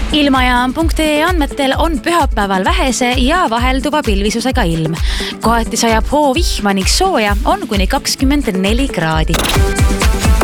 Ilmajaam.ee andmetel on pühapäeval vähese ja vahelduva pilvisusega ilm. Kohati sajab hoovihma ning sooja on kuni 24 kraadi.